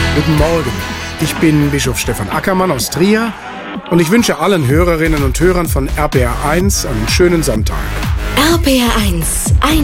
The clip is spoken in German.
Guten Morgen. Ich bin Bischof Stefan Ackermann aus Trier und ich wünsche allen Hörerinnen und Hörern von RPR 1 einen schönen Sonntag. RPR 1,